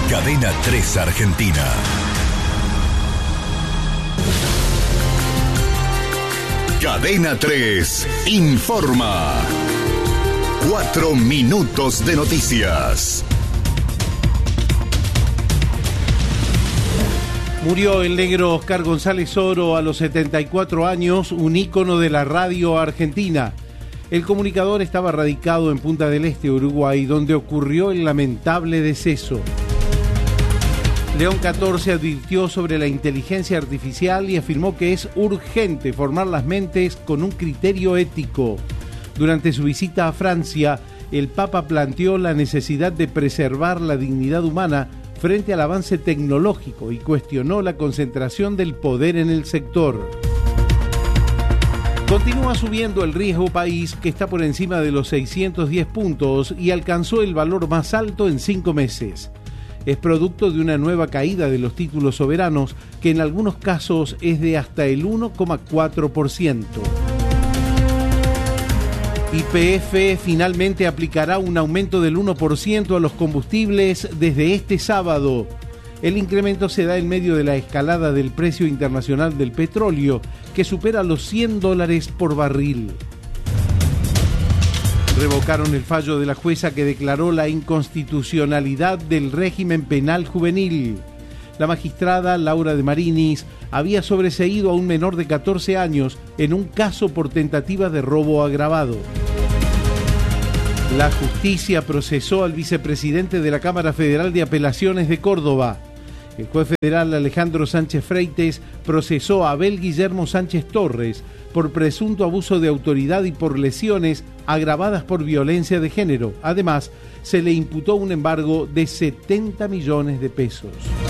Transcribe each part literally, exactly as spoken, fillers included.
Cadena tres Argentina. Cadena tres informa. Cuatro minutos de noticias. Murió el negro Oscar González Oro a los setenta y cuatro años, un ícono de la radio argentina. El comunicador estaba radicado en Punta del Este, Uruguay, donde ocurrió el lamentable deceso. León catorce advirtió sobre la inteligencia artificial y afirmó que es urgente formar las mentes con un criterio ético. Durante su visita a Francia, el Papa planteó la necesidad de preservar la dignidad humana frente al avance tecnológico y cuestionó la concentración del poder en el sector. Continúa subiendo el riesgo país, que está por encima de los seiscientos diez puntos y alcanzó el valor más alto en cinco meses. Es producto de una nueva caída de los títulos soberanos, que en algunos casos es de hasta el uno coma cuatro por ciento. Y P F finalmente aplicará un aumento del uno por ciento a los combustibles desde este sábado. El incremento se da en medio de la escalada del precio internacional del petróleo, que supera los cien dólares por barril. Revocaron el fallo de la jueza que declaró la inconstitucionalidad del régimen penal juvenil. La magistrada Laura de Marinis había sobreseído a un menor de catorce años en un caso por tentativa de robo agravado. La justicia procesó al vicepresidente de la Cámara Federal de Apelaciones de Córdoba. El juez federal Alejandro Sánchez Freites procesó a Abel Guillermo Sánchez Torres por presunto abuso de autoridad y por lesiones agravadas por violencia de género. Además, se le imputó un embargo de setenta millones de pesos.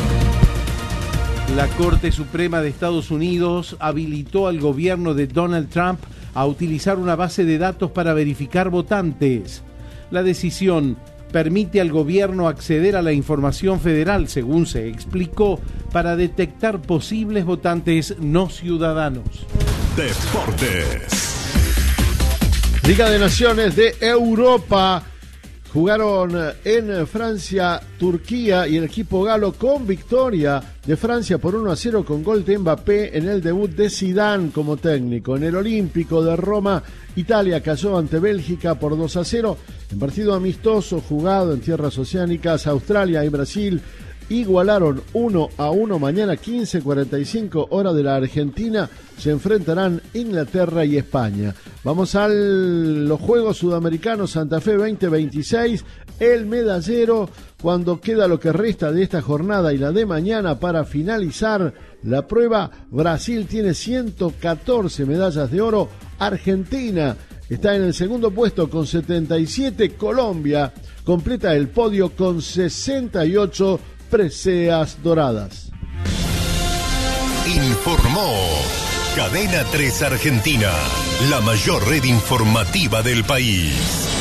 La Corte Suprema de Estados Unidos habilitó al gobierno de Donald Trump a utilizar una base de datos para verificar votantes. La decisión permite al gobierno acceder a la información federal, según se explicó, para detectar posibles votantes no ciudadanos. Deportes. Liga de Naciones de Europa. Jugaron en Francia, Turquía y el equipo galo con victoria de Francia por uno a cero con gol de Mbappé en el debut de Zidane como técnico. En el Olímpico de Roma, Italia cayó ante Bélgica por dos a cero. En partido amistoso jugado en tierras oceánicas, Australia y Brasil igualaron uno a uno. Mañana quince cuarenta y cinco hora de la Argentina se enfrentarán Inglaterra y España. Vamos a los Juegos Sudamericanos Santa Fe veinte veintiséis, el medallero, cuando queda lo que resta de esta jornada y la de mañana para finalizar la prueba. Brasil tiene ciento catorce medallas de oro, Argentina está en el segundo puesto con setenta y siete, Colombia completa el podio con sesenta y ocho preseas doradas. Informó Cadena tres Argentina, la mayor red informativa del país.